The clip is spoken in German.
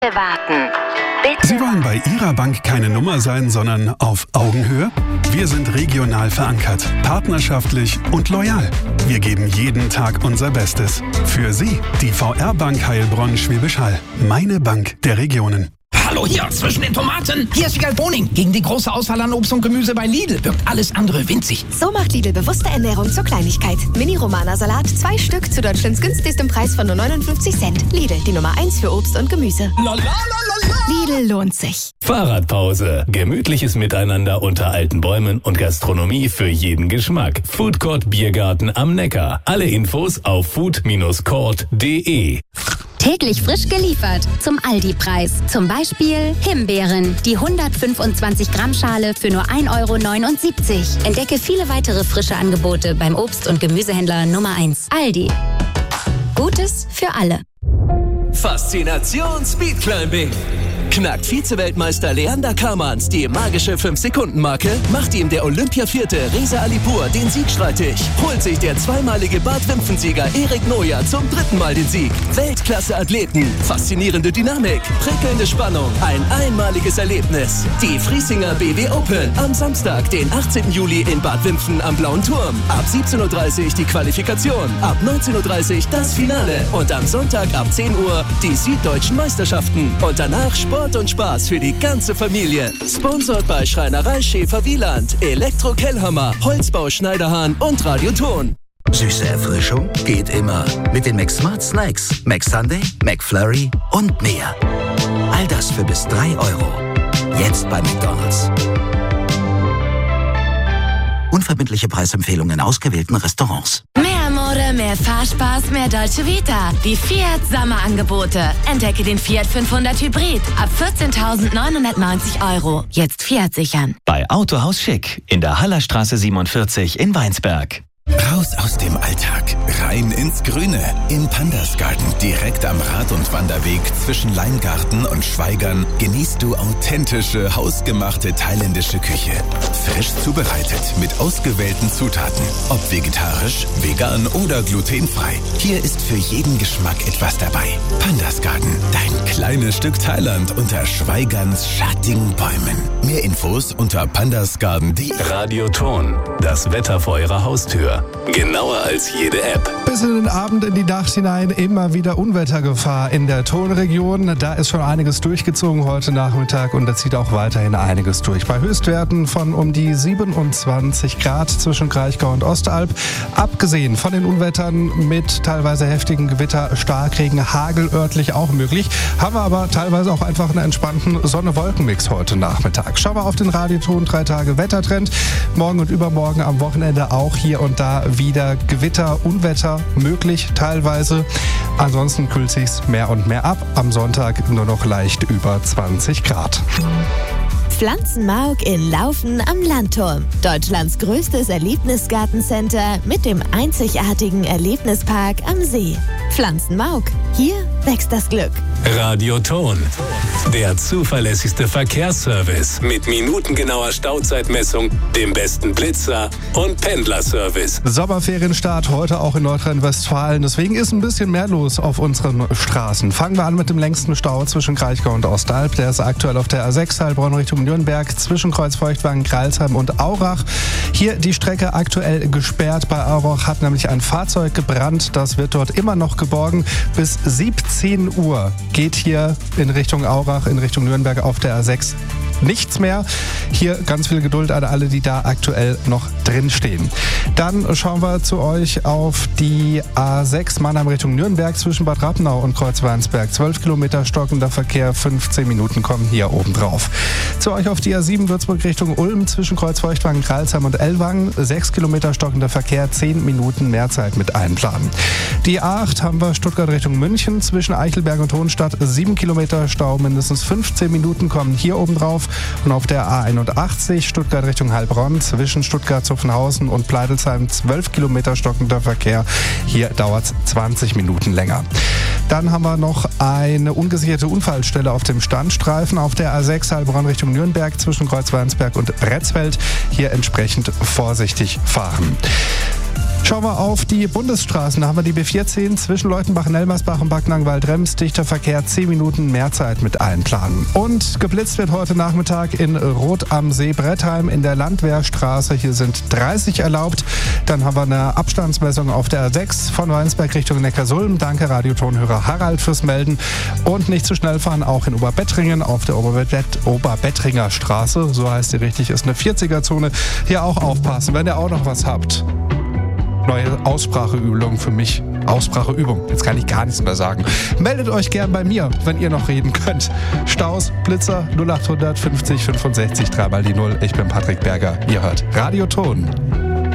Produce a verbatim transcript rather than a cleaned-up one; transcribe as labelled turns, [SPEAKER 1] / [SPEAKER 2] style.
[SPEAKER 1] Warten. Bitte.
[SPEAKER 2] Sie wollen bei Ihrer Bank keine Nummer sein, sondern auf Augenhöhe? Wir sind regional verankert, partnerschaftlich und loyal. Wir geben jeden Tag unser Bestes. Für Sie, die V R-Bank Heilbronn-Schwäbisch Hall. Meine Bank der Regionen.
[SPEAKER 3] Hallo hier, zwischen den Tomaten. Hier ist Wiegald Boning. Gegen die große Auswahl an Obst und Gemüse bei Lidl wirkt alles andere winzig.
[SPEAKER 4] So macht Lidl bewusste Ernährung zur Kleinigkeit. Mini-Romana-Salat, zwei Stück zu Deutschlands günstigstem Preis von nur neunundfünfzig Cent. Lidl, die Nummer eins für Obst und Gemüse.
[SPEAKER 3] La, la, la, la, la.
[SPEAKER 4] Lidl lohnt sich.
[SPEAKER 5] Fahrradpause. Gemütliches Miteinander unter alten Bäumen und Gastronomie für jeden Geschmack. Foodcourt Biergarten am Neckar. Alle Infos auf food Bindestrich court punkt de.
[SPEAKER 6] Täglich frisch geliefert zum Aldi-Preis. Zum Beispiel Himbeeren, die hundertfünfundzwanzig Gramm Schale für nur ein Euro neunundsiebzig. Entdecke viele weitere frische Angebote beim Obst- und Gemüsehändler Nummer eins. Aldi. Gutes für alle.
[SPEAKER 7] Faszination Speedclimbing. Knackt Vize-Weltmeister Leander Kamans die magische fünf Sekunden Marke, macht ihm der Olympia-Vierte Reza Alipur den Sieg streitig, holt sich der zweimalige Bad-Wimpfen-Sieger Erik Noja zum dritten Mal den Sieg. Weltklasse-Athleten, faszinierende Dynamik, prickelnde Spannung, ein einmaliges Erlebnis. Die Friesinger B W Open am Samstag, den achtzehnten Juli in Bad Wimpfen am Blauen Turm. Ab siebzehn Uhr dreißig die Qualifikation, ab neunzehn Uhr dreißig das Finale und am Sonntag ab zehn Uhr die süddeutschen Meisterschaften und danach Sport und Spaß für die ganze Familie. Sponsored bei Schreinerei Schäfer Wieland, Elektro Kellhammer, Holzbau Schneiderhahn und Radioton.
[SPEAKER 8] Süße Erfrischung geht immer mit den McSmart Snacks, McSunday, McFlurry und mehr. All das für bis drei Euro. Jetzt bei McDonald's. Unverbindliche Preisempfehlungen in ausgewählten Restaurants.
[SPEAKER 9] Mehr Mode, mehr Fahrspaß, mehr Dolce Vita. Die Fiat Sommerangebote. Entdecke den Fiat fünfhundert Hybrid ab vierzehntausendneunhundertneunzig Euro. Jetzt Fiat sichern.
[SPEAKER 10] Bei Autohaus Schick in der Hallerstraße siebenundvierzig in Weinsberg.
[SPEAKER 11] Raus aus dem Alltag, rein ins Grüne, im Pandas Garten, direkt am Rad- und Wanderweg zwischen Leingarten und Schweigern, genießt du authentische, hausgemachte thailändische Küche. Frisch zubereitet, mit ausgewählten Zutaten, ob vegetarisch, vegan oder glutenfrei. Hier ist für jeden Geschmack etwas dabei. Pandas Garten, dein kleines Stück Thailand unter Schweigerns schattigen Bäumen. Mehr Infos unter pandasgarten punkt de.
[SPEAKER 5] Radioton, das Wetter vor Ihrer Haustür. Genauer als jede App.
[SPEAKER 12] Bis in den Abend, in die Nacht hinein immer wieder Unwettergefahr in der Tonregion. Da ist schon einiges durchgezogen heute Nachmittag und da zieht auch weiterhin einiges durch. Bei Höchstwerten von um die siebenundzwanzig Grad zwischen Kraichgau und Ostalb. Abgesehen von den Unwettern mit teilweise heftigen Gewitter, Starkregen, Hagel örtlich auch möglich, haben wir aber teilweise auch einfach einen entspannten Sonne-Wolken-Mix heute Nachmittag. Schauen wir auf den Radioton, drei Tage Wettertrend. Morgen und übermorgen am Wochenende auch hier und da wieder Gewitter, Unwetter möglich teilweise. Ansonsten kühlt sich's mehr und mehr ab. Am Sonntag nur noch leicht über zwanzig Grad.
[SPEAKER 4] Pflanzenmauk in Laufen am Landturm. Deutschlands größtes Erlebnisgartencenter mit dem einzigartigen Erlebnispark am See. Pflanzenmauk. Hier wächst das Glück.
[SPEAKER 5] Radioton, der zuverlässigste Verkehrsservice mit minutengenauer Stauzeitmessung, dem besten Blitzer und Pendlerservice.
[SPEAKER 12] Sommerferienstart heute auch in Nordrhein-Westfalen. Deswegen ist ein bisschen mehr los auf unseren Straßen. Fangen wir an mit dem längsten Stau zwischen Kraichgau und Ostalb. Der ist aktuell auf der A sechs Heilbronn Richtung Nürnberg zwischen Kreuzfeuchtwagen, Greilsheim und Aurach. Hier die Strecke aktuell gesperrt. Bei Aurach hat nämlich ein Fahrzeug gebrannt. Das wird dort immer noch geborgen. Bis siebzehn Uhr geht hier in Richtung Aurach, in Richtung Nürnberg auf der A sechs nichts mehr. Hier ganz viel Geduld an alle, die da aktuell noch drin stehen. Dann schauen wir zu euch auf die A sechs Mannheim Richtung Nürnberg zwischen Bad Rappenau und Kreuzweinsberg. zwölf Kilometer stockender Verkehr, fünfzehn Minuten kommen hier oben drauf. Zu euch auf die A sieben Würzburg Richtung Ulm zwischen Kreuzfeuchtwagen, Greilsheim und Ellwangen. sechs Kilometer stockender Verkehr, zehn Minuten mehr Zeit mit einplanen. Die A acht haben wir Stuttgart Richtung München zwischen Eichelberg und Hohenstadt. sieben Kilometer Stau, mindestens fünfzehn Minuten kommen hier oben drauf. Und auf der A einundachtzig Stuttgart Richtung Heilbronn zwischen Stuttgart-Zuffenhausen und Pleidelsheim zwölf Kilometer stockender Verkehr. Hier dauert es zwanzig Minuten länger. Dann haben wir noch eine ungesicherte Unfallstelle auf dem Standstreifen auf der A sechs Heilbronn Richtung Nürnberg zwischen Kreuzweinsberg und Bretzfeld. Hier entsprechend vorsichtig fahren. Schauen wir auf die Bundesstraßen. Da haben wir die B vierzehn zwischen Leutenbach, Nelmersbach und Backnang-Waldrems. Dichter Verkehr, zehn Minuten mehr Zeit mit allen Planen. Und geblitzt wird heute Nachmittag in Rot am See Brettheim in der Landwehrstraße. Hier sind dreißig erlaubt. Dann haben wir eine Abstandsmessung auf der A sechs von Weinsberg Richtung Neckarsulm. Danke Radiotonhörer Harald fürs Melden. Und nicht zu schnell fahren, auch in Oberbettringen auf der Oberbett Oberbettringer Straße. So heißt sie richtig, ist eine vierziger-Zone. Hier auch aufpassen, wenn ihr auch noch was habt. Neue Ausspracheübung für mich. Ausspracheübung. Jetzt kann ich gar nichts mehr sagen. Meldet euch gern bei mir, wenn ihr noch reden könnt. Staus, Blitzer, null acht fünfzig fünfundsechzig, dreimal die Null. Ich bin Patrick Berger. Ihr hört Radioton.